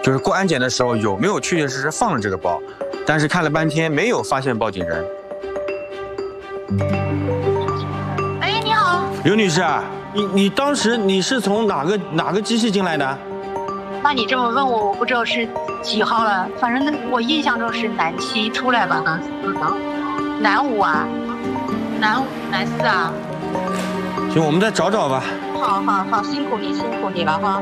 就是过安检的时候有没有确确实实放了这个包，但是看了半天没有发现报警人。 哎，你好， 刘女士啊，你当时你是从哪个机器进来的？ 那你这么问我，我不知道是几号了，反正我印象中是南7出来吧？南5啊，南4啊。 行，我们再找找吧。 好，辛苦你了哈。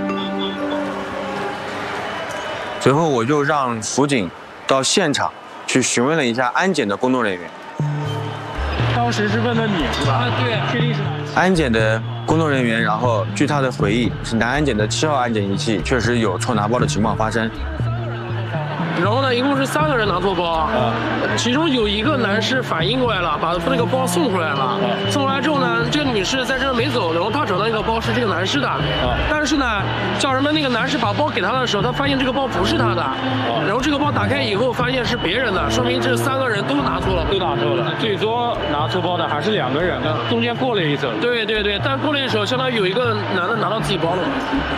随后我就让辅警到现场去询问了一下安检的工作人员。 当时是问的你是吧？对，确定是安检的工作人员，然后据他的回忆，是南安检的7号安检仪器确实有错拿包的情况发生。 然后呢，一共是3个人拿错包，其中有一个男士反应过来了，把那个包送出来了。送出来之后呢，这个女士在这没走，然后她找到那个包是这个男士的，但是呢，叫什么那个男士把包给她的时候，她发现这个包不是她的，然后这个包打开以后发现是别人的，说明这3个人都拿错了， 最多拿错包的还是2个人，中间过了一手。 对，但过了一手，相当于有一个男的拿到自己包了嘛。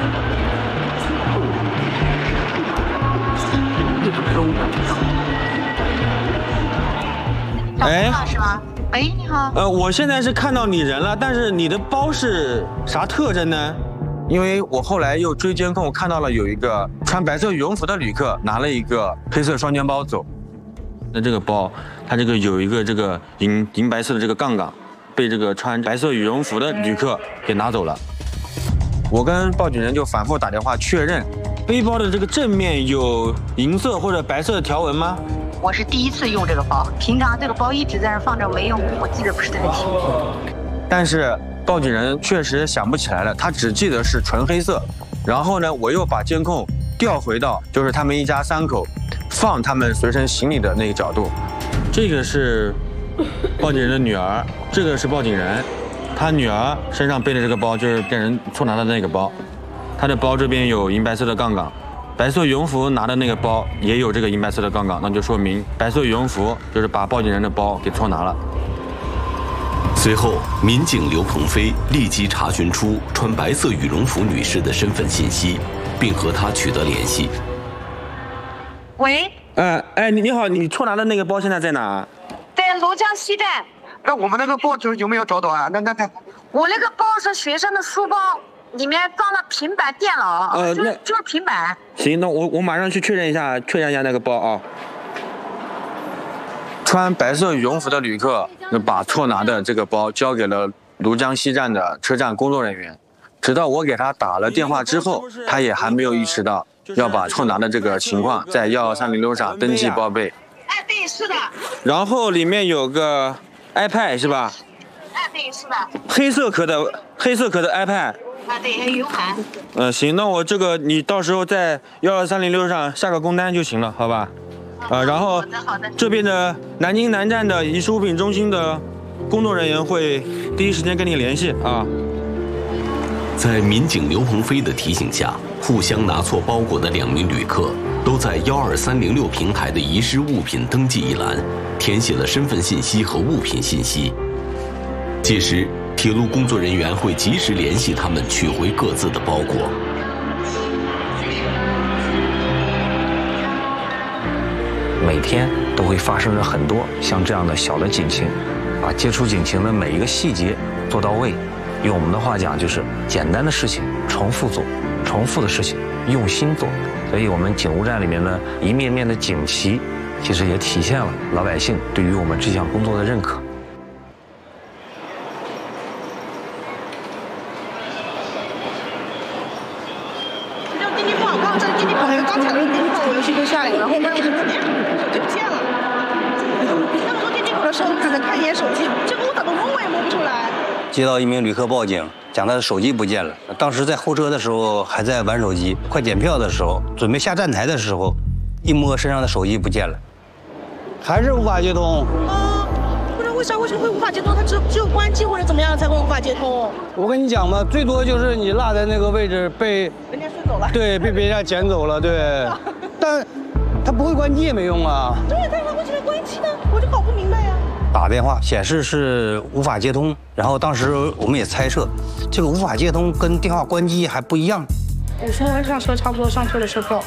哎， 是吗？哎，你好。 我现在是看到你人了，但是你的包是啥特征呢？因为我后来又追监控，看到了有一个穿白色羽绒服的旅客拿了一个黑色双肩包走。那这个包，它这个有一个这个银白色的这个杠杠，被这个穿白色羽绒服的旅客给拿走了。我跟报警人就反复打电话确认，背包的这个正面有银色或者白色的条纹吗？ 我是第一次用这个包，平常这个包一直在那放着没用，我记得不是太清楚。 但是报警人确实想不起来了，他只记得是纯黑色。然后呢，我又把监控调回到就是他们一家3口放他们随身行李的那个角度。这个是报警人的女儿，这个是报警人，他女儿身上背的这个包就是被人错拿的那个包，他的包这边有银白色的杠杠。白色羽绒服拿的那个包也有这个银白色的杠杠，那就说明白色羽绒服就是把报警人的包给错拿了。 随后，民警刘鹏飞立即查询出穿白色羽绒服女士的身份信息，并和她取得联系。 喂， 你好，你错拿的那个包现在在哪？ 在庐江西站。 那我们那个包就是有没有找到啊？那我那个包是学生的书包。里面装了平板电脑，就是平板。 行，那我马上去确认一下那个包啊。穿白色羽绒服的旅客把错拿的这个包交给了庐江西站的车站工作人员，直到我给他打了电话之后，他也还没有意识到要把错拿的这个情况在12306上登记报备。 哎，对，是的。 然后里面有个 iPad 是吧？ 哎，对，是的。黑色壳的 iPad。 对，还有 U 盘。 行，那我这个你到时候在12306上下个工单就行了，好吧？然后这边的南京南站的遗失物品中心的工作人员会第一时间跟你联系啊。 在民警刘鹏飞的提醒下，互相拿错包裹的2名旅客都在12306平台的遗失物品登记一栏填写了身份信息和物品信息。届时，铁路工作人员会及时联系他们取回各自的包裹。 每天都会发生着很多像这样的小的警情，把接触警情的每一个细节做到位。用我们的话讲，就是简单的事情重复做，重复的事情用心做。所以我们警务站里面的一面面的警旗，其实也体现了老百姓对于我们这项工作的认可。 下来，然后那个是就不见了。那么多进进口的时候，只能看一眼手机，这个我咋都摸我也摸不出来。 接到一名旅客报警，讲他的手机不见了。当时在候车的时候还在玩手机，快检票的时候，准备下站台的时候，一摸身上的手机不见了，还是无法接通。 不知道为啥，为什么会无法接通？它只有关机或者怎么样才会无法接通？ 我跟你讲吧，最多就是你落在那个位置被人家顺走了。 对，被别人家捡走了，对。但它不会关机也没用啊。 对，但是它为什么关机呢？我就搞不明白呀。 打电话显示是无法接通，然后当时我们也猜测，这个无法接通跟电话关机还不一样。 我现在上车，差不多上车的时候，